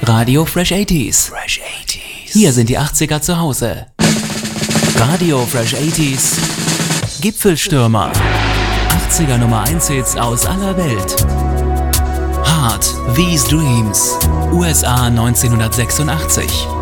Radio Fresh 80s. Hier sind die 80er zu Hause. Radio Fresh 80s. Gipfelstürmer. 80er Nummer 1 Hits aus aller Welt. Heart, These Dreams. USA 1986.